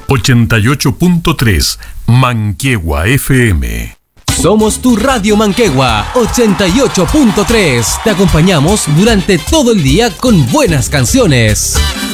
88.3 Manquehue FM. Somos tu Radio Manquehue 88.3. Te acompañamos durante todo el día con buenas canciones.